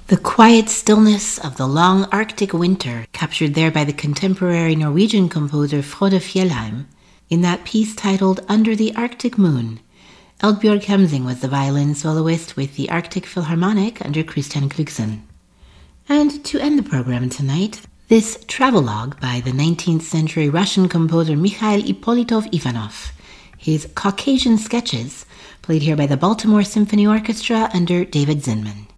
The quiet stillness of the long Arctic winter, captured there by the contemporary Norwegian composer Frode Fjellheim, in that piece titled Under the Arctic Moon. Eldbjørg Hemsing was the violin soloist with the Arctic Philharmonic under Christian Kluxen. And to end the program tonight, this travelogue by the 19th century Russian composer Mikhail Ippolitov Ivanov. His Caucasian Sketches, played here by the Baltimore Symphony Orchestra under David Zinman.